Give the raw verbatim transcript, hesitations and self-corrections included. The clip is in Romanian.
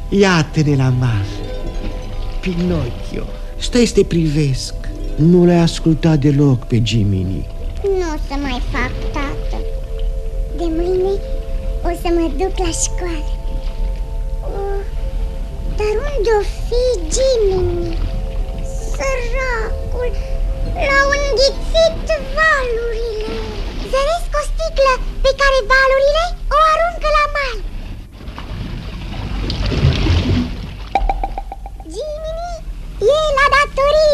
Iată-ne la masă. Pinocchio, stai să te privesc. Nu l-ai ascultat deloc pe Jiminy. Nu o să mai fac, tată. De mâine o să mă duc la școală. Oh, dar unde-o fi Jiminy? Săracul, l-au înghițit valurile. Zăresc o sticlă pe care valurile o aruncă la mal. Jiminy e la datorie.